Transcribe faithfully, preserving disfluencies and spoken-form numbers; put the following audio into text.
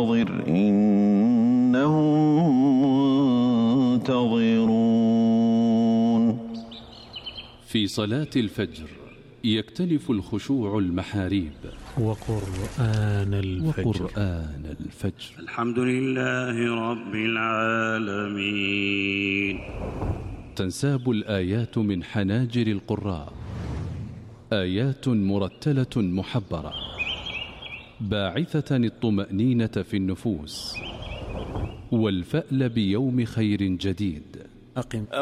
فانتظر إنهم منتظرون. في صلاة الفجر يختلف الخشوع المحاريب. وقرآن الفجر, وقرآن الفجر. الحمد لله رب العالمين. تنساب الآيات من حناجر القراء، آيات مرتلة محبرة باعثة الطمأنينة في النفوس والفأل بيوم خير جديد. أقم